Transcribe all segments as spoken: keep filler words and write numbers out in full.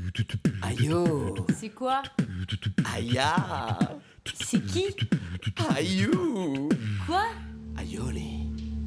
Aïe oh. C'est quoi? Aïe. C'est qui? Aïou. Quoi? Aïolé.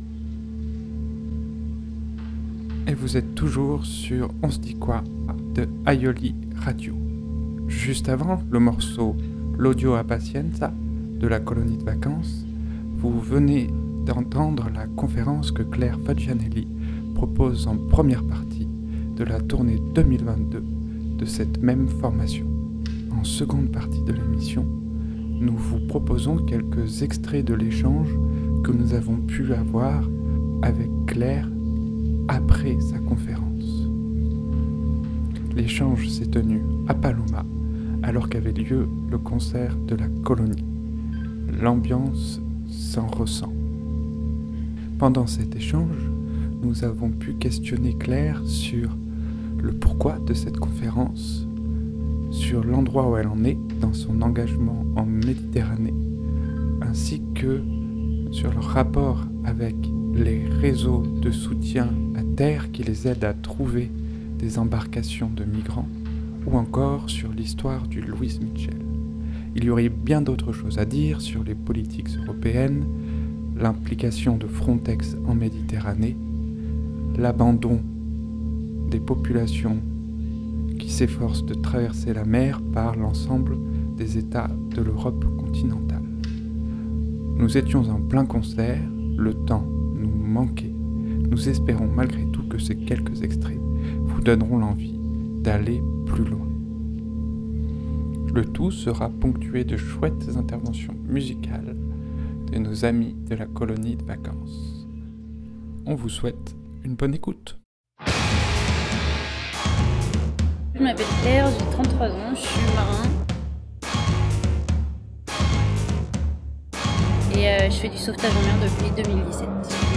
Et vous êtes toujours sur On se dit quoi de Aioli Radio. Juste avant le morceau L'audio a Pazienza de la colonie de vacances, vous venez d'entendre la conférence que Claire Fagianelli propose en première partie de la tournée deux mille vingt-deux de cette même formation. En seconde partie de l'émission, nous vous proposons quelques extraits de l'échange que nous avons pu avoir avec Claire après sa conférence. L'échange s'est tenu à Paloma alors qu'avait lieu le concert de la colonie. L'ambiance s'en ressent. Pendant cet échange, nous avons pu questionner Claire sur le pourquoi de cette conférence, sur l'endroit où elle en est dans son engagement en Méditerranée, ainsi que sur leur rapport avec les réseaux de soutien à terre qui les aident à trouver des embarcations de migrants, ou encore sur l'histoire du Louis Michel. Il y aurait bien d'autres choses à dire sur les politiques européennes, l'implication de Frontex en Méditerranée, l'abandon des populations qui s'efforcent de traverser la mer par l'ensemble des États de l'Europe continentale. Nous étions en plein concert, le temps nous manquait. Nous espérons malgré tout que ces quelques extraits vous donneront l'envie d'aller plus loin. Le tout sera ponctué de chouettes interventions musicales de nos amis de la colonie de vacances. On vous souhaite une bonne écoute. Je m'appelle Claire, j'ai trente-trois ans, je suis marin. Et euh, je fais du sauvetage en mer depuis deux mille dix-sept.